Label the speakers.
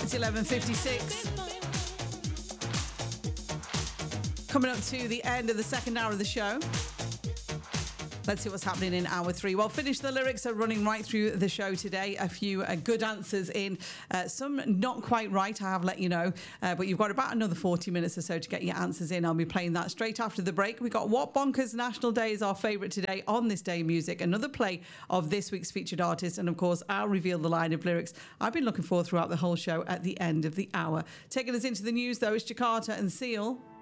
Speaker 1: It's 11:56. Coming up to the end of the second hour of the show. Let's see what's happening in hour 3. Well, Finish the Lyrics are running right through the show today. A few good answers in. Some not quite right, I have let you know. But you've got about another 40 minutes or so to get your answers in. I'll be playing that straight after the break. We got What Bonkers National Day is our favourite today on This Day in Music. Another play of this week's featured artist. And of course, I'll reveal the line of lyrics I've been looking for throughout the whole show at the end of the hour. Taking us into the news, though, is Jakarta and Seal.